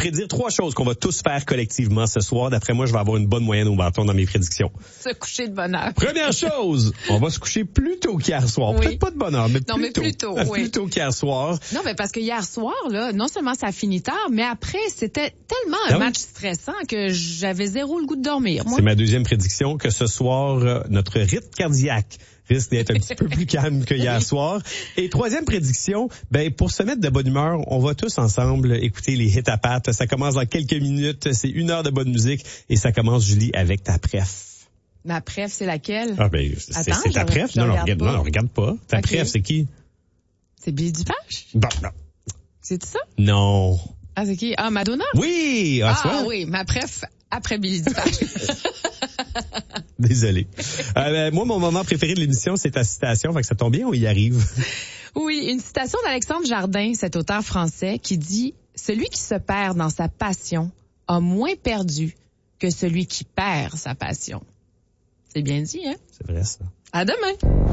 prédire 3 choses qu'on va tous faire collectivement ce soir. D'après moi, je vais avoir une bonne moyenne au bâton dans mes prédictions. Se coucher de bonne heure. Première chose, on va se coucher plus tôt qu'hier soir. Oui. Peut-être pas de bonne heure, mais Non, plus mais tôt. plus tôt, oui. Plus tôt qu'hier soir. Non, mais parce que hier soir, là, non seulement ça finit tard, mais après, c'était tellement Ah un oui? match stressant que j'avais zéro le goût de dormir, moi. C'est ma deuxième prédiction que ce soir, notre rythme cardiaque risque d'être un petit peu plus calme que hier soir. Et troisième prédiction, pour se mettre de bonne humeur, on va tous ensemble écouter les hits à pattes. Ça commence dans quelques minutes. C'est 1 heure de bonne musique et ça commence, Julie, avec ta préf. Ma préf, c'est laquelle? Ah, Attends, c'est ta préf? je regarde pas. Non, regarde pas. Ta Ok. préf, c'est qui? C'est Billy Dupage? Bon, non. C'est ça? Non. Ah, c'est qui? Ah, Madonna? Oui! Ah, tu vois? Oui, ma préf après Billy Dupage. Désolé. Moi, mon moment préféré de l'émission, c'est ta citation. Fait que ça tombe bien, on y arrive. Oui, une citation d'Alexandre Jardin, cet auteur français, qui dit « Celui qui se perd dans sa passion a moins perdu que celui qui perd sa passion. » C'est bien dit, hein? C'est vrai, ça. À demain!